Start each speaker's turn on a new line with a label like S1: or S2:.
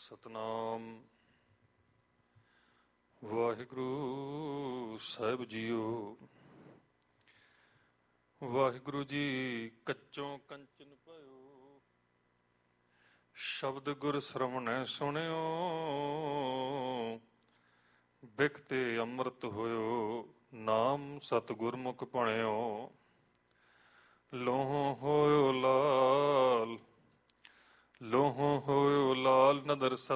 S1: ਸਤਨਾਮ ਵਾਹਿਗੁਰੂ ਸਾਹਿਬ JIO. Waheguru ji ਕੱਚੋਂ ਕੰਚਨ ਭਇਓ, ਸ਼ਬਦ ਗੁਰ ਸ਼ਰਵਣੈ ਸੁਣਿਓ। ਬਿਖਤੇ ਅੰਮ੍ਰਿਤ ਹੋਇਓ, ਨਾਮ ਸਤਿਗੁਰ ਮੁਖ ਭਣਿਓ। ਲੋਹੋਂ ਹੋਇਓ ਲਾਲ, ਲੋਹੋਂ ਹੋਇਓ ਲਾਲ, ਨਦਰ